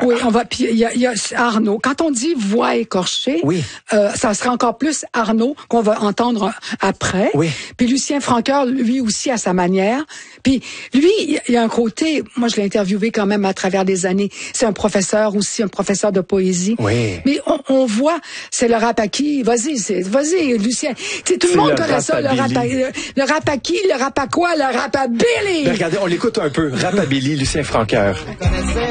Oui, puis il y a Arnaud. Quand on dit voix écorchée, oui. Ça sera encore plus Arnaud qu'on va entendre après. Oui. Puis Lucien Francoeur, lui aussi, à sa manière. Puis lui, il y a un côté, moi je l'ai interviewé quand même à travers des années, c'est un professeur aussi, un professeur de poésie. Oui. Mais on voit, c'est le rapaki. Vas-y, Lucien. T'sais, tout le monde connaît ça, le rapaki, le rapaquoi, le rapabilly. Ben regardez, on l'écoute un peu. Rapabilly, Lucien Francoeur.